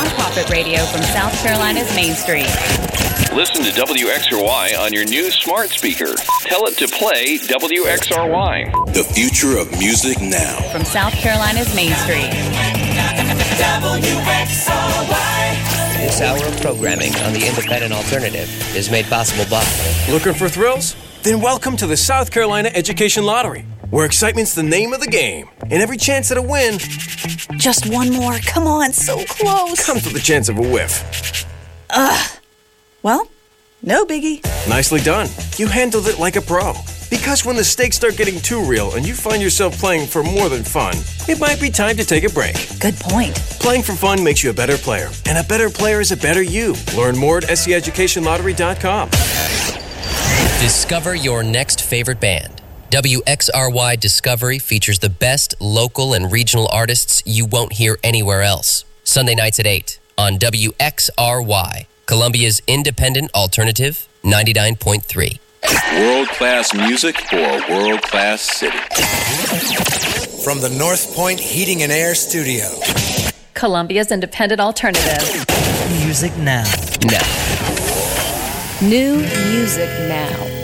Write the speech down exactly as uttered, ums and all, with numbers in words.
nonprofit radio from South Carolina's Main Street. Listen to W X R Y on your new smart speaker. Tell it to play W X R Y. The future of music now. From South Carolina's Main Street. W X R Y. This hour of programming on the Independent Alternative is made possible by... Looking for thrills? Then welcome to the South Carolina Education Lottery, where excitement's the name of the game, and every chance at a win... Just one more. Come on, so close. ...comes with a chance of a whiff. Ugh. Well, no biggie. Nicely done. You handled it like a pro. Because when the stakes start getting too real and you find yourself playing for more than fun, it might be time to take a break. Good point. Playing for fun makes you a better player, and a better player is a better you. Learn more at S C education lottery dot com. Discover your next favorite band. W X R Y Discovery features the best local and regional artists you won't hear anywhere else. Sunday nights at eight on W X R Y, Columbia's independent alternative, ninety-nine point three. World-class music for a world-class city. From the North Point Heating and Air Studio. Columbia's independent alternative. Music now. Now. New music now.